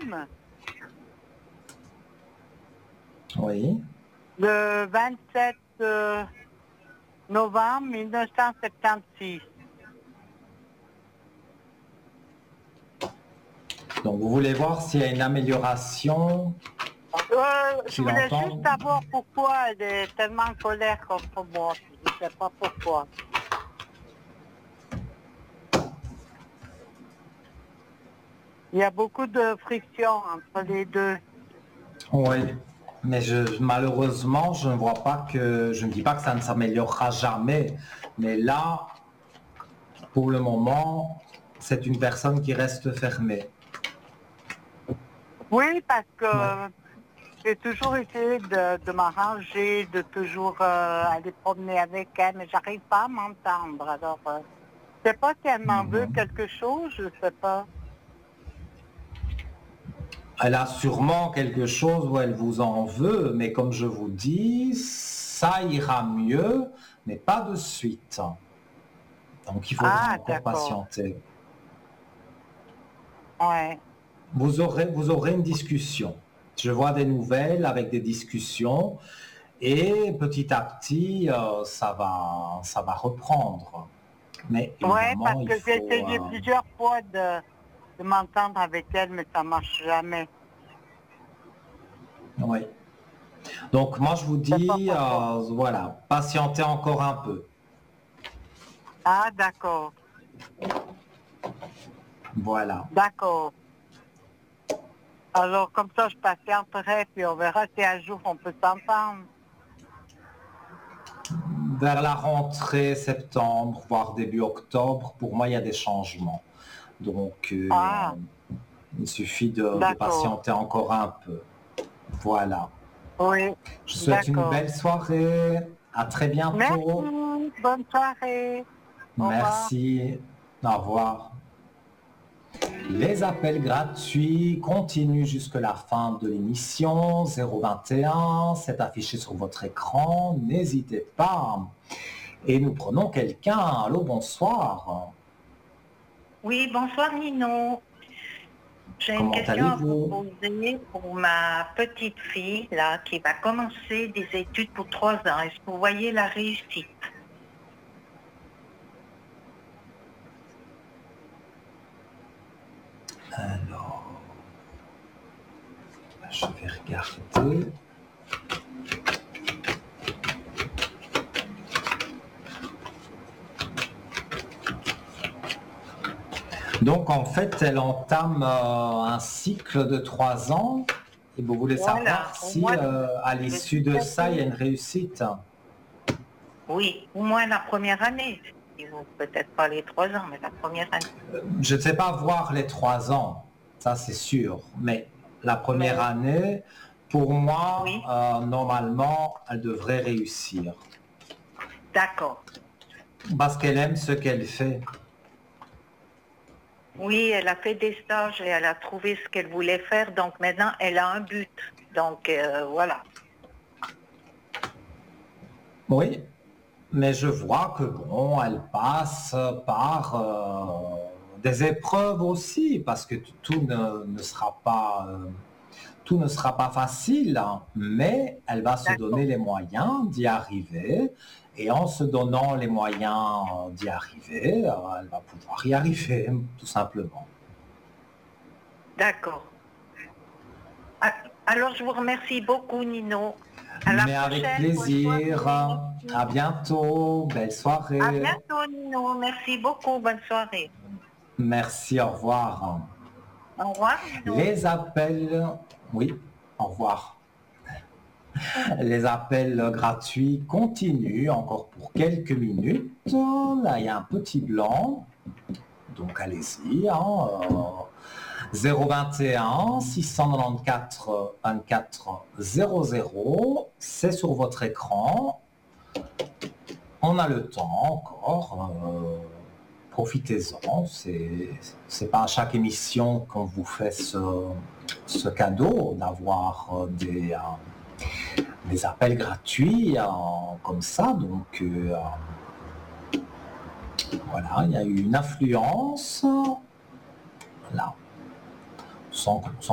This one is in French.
femme, Oui. le 27 novembre 1976. Donc vous voulez voir s'il y a une amélioration Je voulais entend. juste savoir pourquoi elle est tellement en colère contre moi. Je ne sais pas pourquoi. Il y a beaucoup de friction entre les deux. Oui. Mais malheureusement, je ne vois pas que, je ne dis pas que ça ne s'améliorera jamais, mais là, pour le moment, c'est une personne qui reste fermée. Oui, parce que Ouais. j'ai toujours essayé de m'arranger, de toujours aller promener avec elle, mais j'arrive pas à m'entendre. Alors, je sais pas si elle m'en veut quelque chose, je sais pas. Elle a sûrement quelque chose où elle vous en veut, mais comme je vous dis, ça ira mieux, mais pas de suite. Donc il faudra Ah, encore d'accord. patienter. Ouais. Vous aurez une discussion. Je vois des nouvelles avec des discussions et petit à petit, ça va reprendre. Mais Ouais, parce évidemment, il que j'ai faut... essayé plusieurs fois de m'entendre avec elle, mais ça marche jamais. oui. Donc moi, je vous Je sais pas dis, pourquoi. voilà, patientez encore un peu. Ah, d'accord. Voilà. D'accord. Alors, comme ça, je patienterai, puis on verra si un jour on peut s'entendre. Vers la rentrée septembre, voire début octobre, pour moi, il y a des changements. Donc, Ah, il suffit de d'accord. patienter encore un peu. Voilà. Oui, Je vous souhaite une d'accord. belle soirée. À très bientôt. Merci. Bonne soirée. Au revoir. Merci. Au revoir. Les appels gratuits continuent jusque la fin de l'émission. 021, c'est affiché sur votre écran. N'hésitez pas. Et nous prenons quelqu'un. Allô, bonsoir. Oui, bonsoir Nino. J'ai une Comment question à vous allez-vous? poser pour ma petite fille là qui va commencer des études pour 3 ans. Est-ce que vous voyez la réussite? Alors, je vais regarder. Donc en fait, elle entame un cycle de 3 ans et vous voulez Voilà, savoir au si moins à le l'issue de 17 ça, il y a août. une réussite. Oui, au moins la première année. Peut-être pas les 3 ans, mais la première année. Je ne sais pas voir les 3 ans, ça c'est sûr, mais la première Mais année, pour moi, oui, normalement, elle devrait réussir. d'accord. Parce qu'elle aime ce qu'elle fait. Oui, elle a fait des stages et elle a trouvé ce qu'elle voulait faire, donc maintenant elle a un but. Donc voilà. Oui, mais je vois que bon, elle passe par des épreuves aussi, parce que tout ne sera pas tout ne sera pas facile, hein, mais elle va se D'accord. donner les moyens d'y arriver. Et en se donnant les moyens d'y arriver, elle va pouvoir y arriver, tout simplement. D'accord. Ah, alors, je vous remercie beaucoup, Nino. À la Mais avec prochaine. Bonne soirée. plaisir. À Merci. bientôt. Belle À soirée. bientôt, Nino. Merci beaucoup. Bonne soirée. Merci. Au revoir. Au revoir, Nino. Les appels. Oui. Au revoir. Les appels gratuits continuent encore pour quelques minutes. Là, il y a un petit blanc. Donc allez-y. 021 694 24 00, c'est sur votre écran. On a le temps encore. Profitez-en. C'est pas à chaque émission qu'on vous fait ce cadeau d'avoir des appels gratuits comme ça. Donc voilà, il y a eu une affluence. Là. Sans